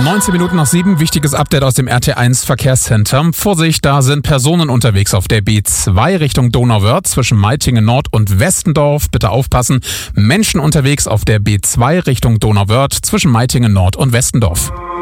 19 Minuten nach 7, wichtiges Update aus dem RT1 Verkehrscenter. Vorsicht, da sind Personen unterwegs auf der B2 Richtung Donauwörth zwischen Meitingen Nord und Westendorf. Bitte aufpassen. Menschen unterwegs auf der B2 Richtung Donauwörth zwischen Meitingen Nord und Westendorf.